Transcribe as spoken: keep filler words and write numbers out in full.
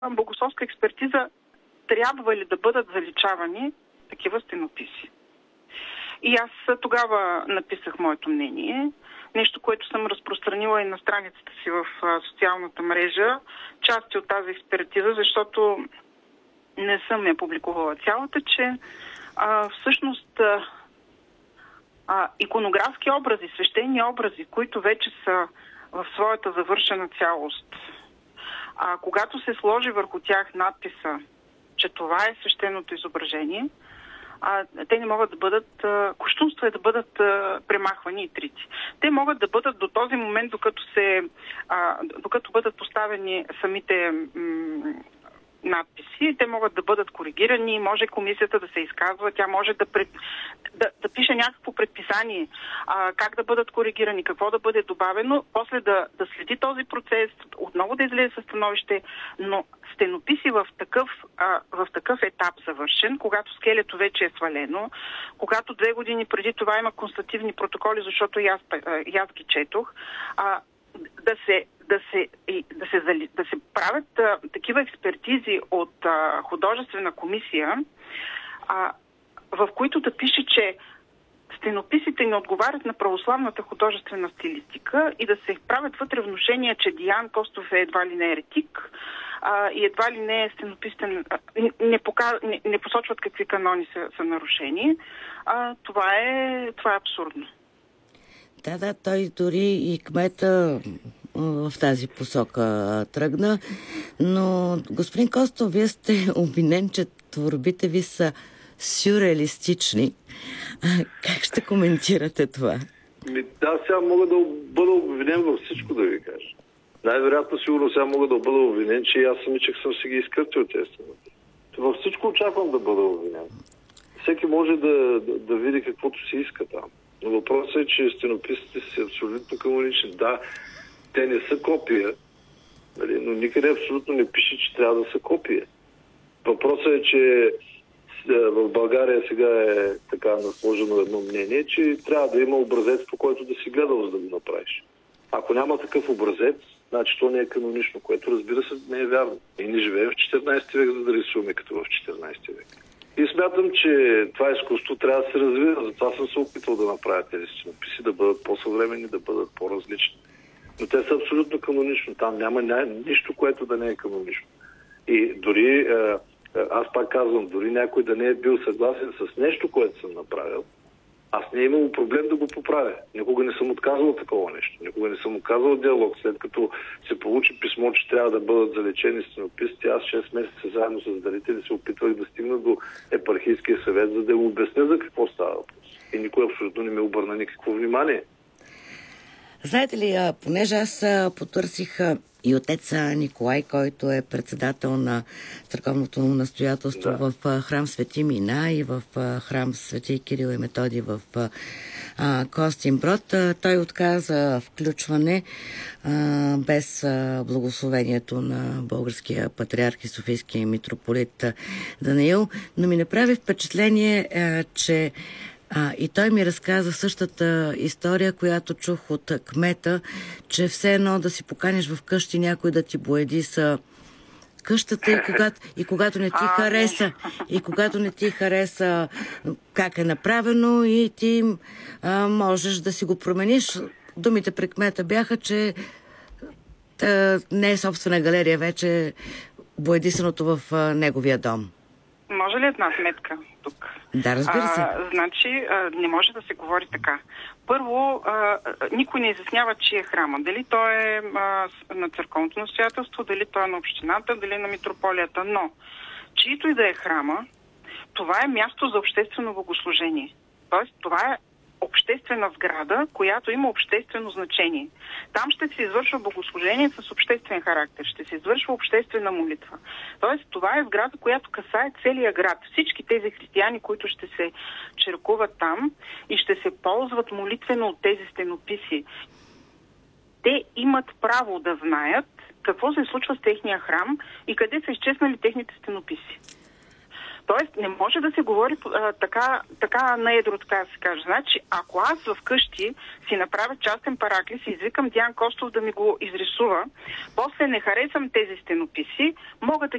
богословска експертиза трябва ли да бъдат заличавани такива стенописи. И аз тогава написах моето мнение, нещо, което съм разпространила и на страницата си в социалната мрежа, части от тази експертиза, защото не съм я публикувала цялата, че а, всъщност а, а, иконографски образи, свещени образи, които вече са в своята завършена цялост, а когато се сложи върху тях надписа, че това е свещеното изображение, а, те не могат да бъдат, а, кощунство е да бъдат а, премахвани и трити. Те могат да бъдат до този момент, докато, се, а, докато бъдат поставени самите м- надписи, те могат да бъдат коригирани, може комисията да се изказва, тя може да, пред, да, да пише някакво предписание, а, как да бъдат коригирани, какво да бъде добавено, после да, да следи този процес, отново да излезе със становище, но стенописи в такъв, а, в такъв етап завършен, когато скелето вече е свалено, когато две години преди това има констативни протоколи, защото и аз, и аз ги четох, а, да се да се, да се, да се правят а, такива експертизи от а, художествена комисия, а, в които да пише, че стенописите не отговарят на православната художествена стилистика и да се правят вътре внушения, че Диан Костов е едва ли не еретик а, и едва ли не е стенописен, не, не, пока, не, не посочват какви канони са, са нарушени. А, това, е, това е абсурдно. Да, да, той дори и кмета в тази посока тръгна, но господин Костов, вие сте обвинен, че творбите ви са сюрреалистични. Как ще коментирате това? Ми, да, сега мога да бъда обвинен във всичко, да ви кажа. Най-вероятно сигурно сега мога да бъда обвинен, че аз самичък съм си ги изкъртил тези стенописи. Във всичко очаквам да бъда обвинен. Всеки може да, да, да види каквото си иска там. Но въпросът е, че стенописите са абсолютно канонични. Да, те не са копия, нали, но никъде абсолютно не пише, че трябва да са копия. Въпросът е, че в България сега е така насложено едно мнение, че трябва да има образец, по който да си гледал, за да го направиш. Ако няма такъв образец, значи то не е канонично, което разбира се не е вярно. И не живеем в четиринайсети век, за да рисуваме като в четиринайсети век. И смятам, че това изкуство трябва да се развива. Затова съм се опитал да направя тези стенописи, да бъдат по-съвременни, да бъдат по-различни. Но те са абсолютно канонично. Там няма нищо, което да не е канонично. И дори, аз пак казвам, дори някой да не е бил съгласен с нещо, което съм направил, аз не е имало проблем да го поправя. Никога не съм отказвал такова нещо. Никога не съм отказвал диалог. След като се получи писмо, че трябва да бъдат залечени стенописите, аз шест месеца заедно с дарители се опитвах да стигна до епархийския съвет, за да му обясня за какво става въпрос. И никой абсолютно не ме обърна никакво внимание. Знаете ли, понеже аз потърсих и отец Николай, който е председател на църковното настоятелство да. в храм Свети Мина и в храм Свети Кирил и Методий в а, Костинброд, той отказа включване а, без а, благословението на българския патриарх и софийския митрополит Даниил, но ми направи впечатление, а, че А, и той ми разказа същата история, която чух от кмета, че все едно да си поканиш в къщи някой да ти боеди са къщата и когато, и когато не ти хареса, и когато не ти хареса как е направено и ти а, можеш да си го промениш. Думите при кмета бяха, че а, не е собствена галерия вече боядисаното в а, неговия дом. Може ли една сметка тук? Да, разбира се. А, значи, а, не може да се говори така. Първо, а, никой не изяснява, че е храма. Дали той е а, на църковното настоятелство, дали той е на общината, дали на митрополията. Но, чието и да е храма, това е място за обществено богослужение. Тоест, това е обществена сграда, която има обществено значение. Там ще се извършва богослужение с обществен характер, ще се извършва обществена молитва. Тоест, това е сграда, която касае целия град. Всички тези християни, които ще се черкуват там и ще се ползват молитвено от тези стенописи, те имат право да знаят какво се случва с техния храм и къде са изчезнали техните стенописи. Тоест, не може да се говори а, така, така на едро, така да се каже. Значи, ако аз вкъщи си направя частен параклис и извикам Диан Костов да ми го изрисува, после не харесам тези стенописи, мога да